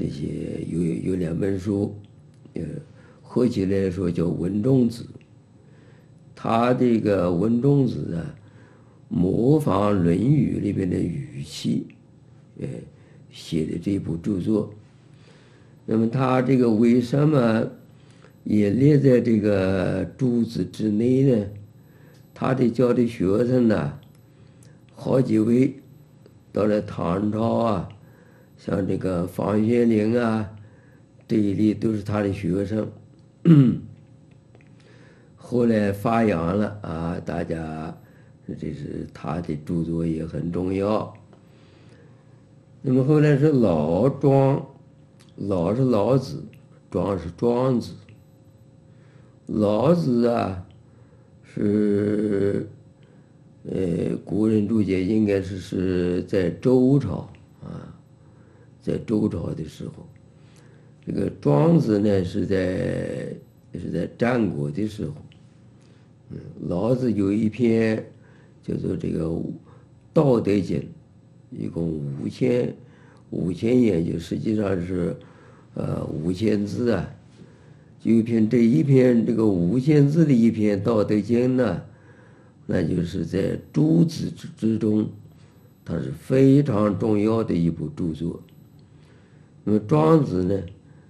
这些有两本书，合起来说叫文中子。他这个文中子啊，模仿《论语》里边的语气，写的这部著作。那么他这个为什么也列在这个诸子之内呢？他的教的学生呢，好几位到了唐朝啊，像这个房玄龄啊，这一类都是他的学生。后来发扬了啊，大家这是他的著作也很重要。那么后来是老庄，老是老子，庄是庄子。老子啊，是古人注解应该是在周朝啊，在周朝的时候。这个庄子呢是在战国的时候。老子有一篇叫做这个《道德经》，一共5000言，就实际上是5000字啊。这一篇这个5000字的一篇《道德经》呢，那就是在诸子之中，它是非常重要的一部著作。那么庄子呢，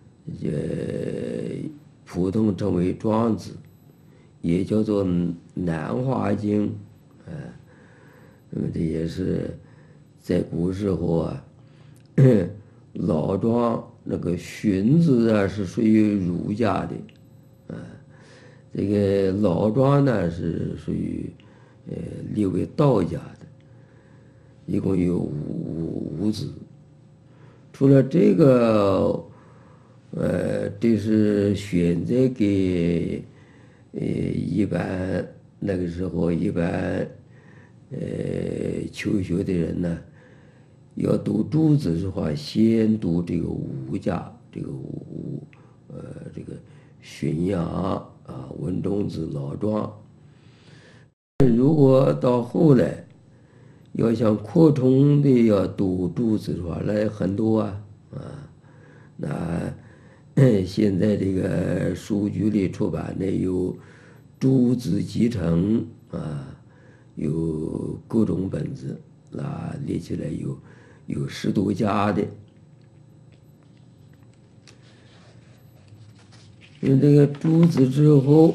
也普通称为庄子，也叫做南华经，那么这也是在古时候啊，老庄那个荀子啊是属于儒家的，这个老庄呢是属于列为道家的，一共有五子。除了这个，这是选择给一般那个时候一般求学的人呢，要读诸子的话，先读这个儒家，这个荀扬啊、文中子、老庄。如果到后来要想扩充的要读诸子的话，那很多啊，那现在这个书局里出版的有诸子集成啊，有各种本子，那列起来有10多家的。用这个诸子之后，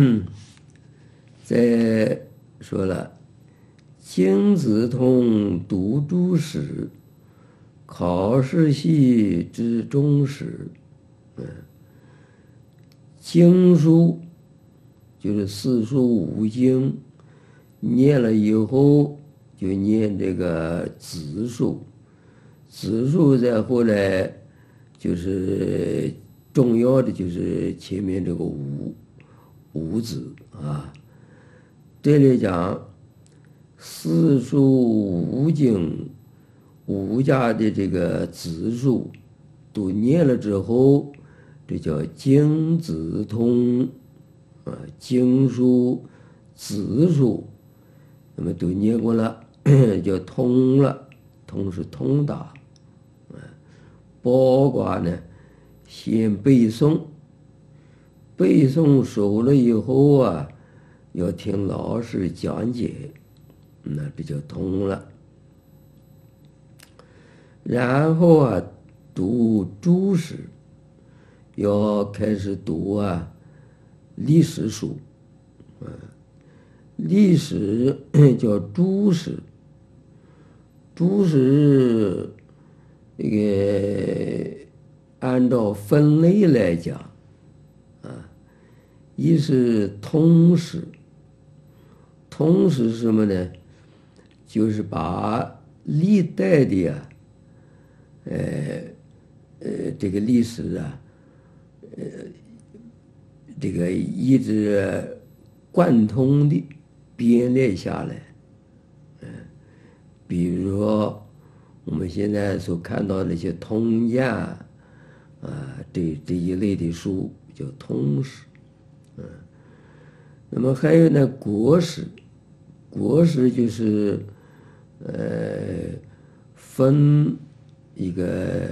再说了，经子通读诸史，考试系知终始。经书就是四书五经，念了以后就念这个子书，子书再后来就是重要的就是前面这个五子啊。这里讲四书五经五家的这个子书都念了之后，这叫经子通啊，经书子书，那么都念过了，叫通了，通是通达，包括呢先背诵，背诵熟了以后啊，要听老师讲解，那这叫通了。然后啊，读诸史，要开始读啊历史书，历史叫诸史，诸史这个按照分类来讲啊，一是通史，通史是什么呢？就是把历代的呀，这个历史啊，这个一直贯通的编列下来，比如说我们现在所看到的那些通鉴啊，这一类的书叫通史，那么还有呢国史，国史就是分一个